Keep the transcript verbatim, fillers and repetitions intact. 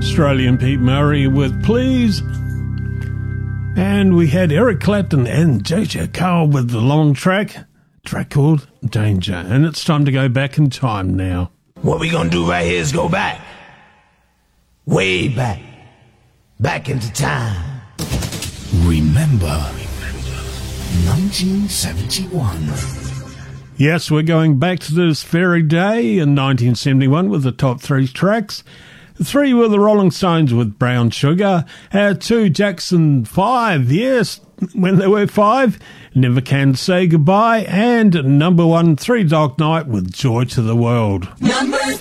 Australian Pete Murray with Please. And we had Eric Clapton and J J Cale with the long track, track called Danger. And it's time to go back in time now. What we gonna do right here is go back. Way back. Back into time. Remember nineteen seventy-one. Yes, we're going back to this very day in nineteen seventy-one with the top three tracks. Three were the Rolling Stones with Brown Sugar. Uh, two, Jackson five, yes, when they were five, Never Can Say Goodbye. And number one, Three Dog Night with Joy to the World. Number